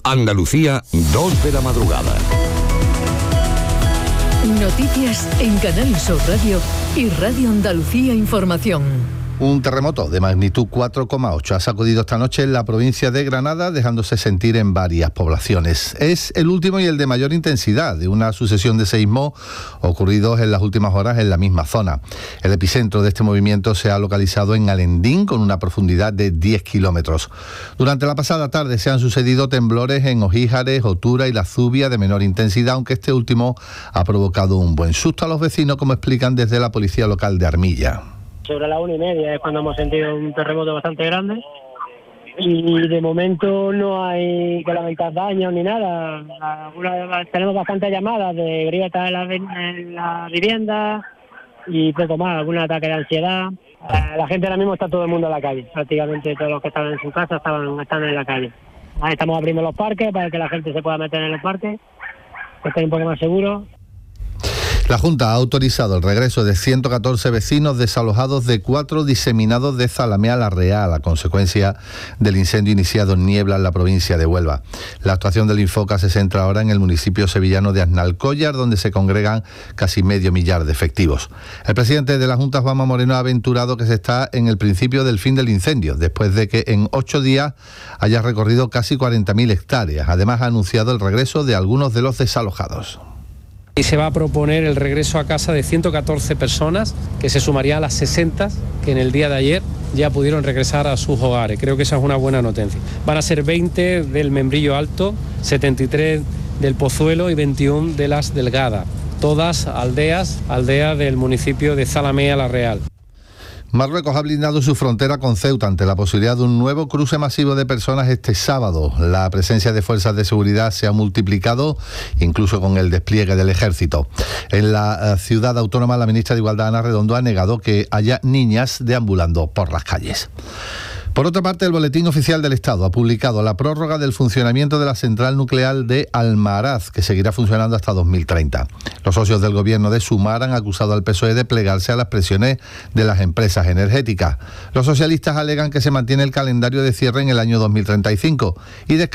Andalucía, 2 de la madrugada. Noticias en Canal Sur Radio y Radio Andalucía Información. Un terremoto de magnitud 4,8 ha sacudido esta noche en la provincia de Granada, dejándose sentir en varias poblaciones. Es el último y el de mayor intensidad de una sucesión de seísmos ocurridos en las últimas horas en la misma zona. El epicentro de este movimiento se ha localizado en Alendín, con una profundidad de 10 kilómetros. Durante la pasada tarde se han sucedido temblores en Ojíjares, Otura y La Zubia de menor intensidad, aunque este último ha provocado un buen susto a los vecinos, como explican desde la policía local de Armilla. Sobre las 1:30 es cuando hemos sentido un terremoto bastante grande y de momento no hay que lamentar daños ni nada. Tenemos bastantes llamadas de grietas en la vivienda y poco más, algún ataque de ansiedad. La gente ahora mismo está todo el mundo en la calle, prácticamente todos los que estaban en su casa están en la calle. Estamos abriendo los parques para que la gente se pueda meter en los parques, que estén un poco más seguros. La Junta ha autorizado el regreso de 114 vecinos desalojados de 4 diseminados de Zalamea La Real a consecuencia del incendio iniciado en Niebla en la provincia de Huelva. La actuación del Infoca se centra ahora en el municipio sevillano de Aznalcóllar, donde se congregan casi medio millar de efectivos. El presidente de la Junta, Juanma Moreno, ha aventurado que se está en el principio del fin del incendio, después de que en 8 días haya recorrido casi 40.000 hectáreas. Además, ha anunciado el regreso de algunos de los desalojados. Y se va a proponer el regreso a casa de 114 personas, que se sumaría a las 60 que en el día de ayer ya pudieron regresar a sus hogares. Creo que esa es una buena noticia. Van a ser 20 del Membrillo Alto, 73 del Pozuelo y 21 de Las Delgadas. Todas aldeas del municipio de Zalamea La Real. Marruecos ha blindado su frontera con Ceuta ante la posibilidad de un nuevo cruce masivo de personas este sábado. La presencia de fuerzas de seguridad se ha multiplicado, incluso con el despliegue del ejército. En la ciudad autónoma, la ministra de Igualdad, Ana Redondo, ha negado que haya niñas deambulando por las calles. Por otra parte, el Boletín Oficial del Estado ha publicado la prórroga del funcionamiento de la central nuclear de Almaraz, que seguirá funcionando hasta 2030. Los socios del gobierno de Sumar han acusado al PSOE de plegarse a las presiones de las empresas energéticas. Los socialistas alegan que se mantiene el calendario de cierre en el año 2035 y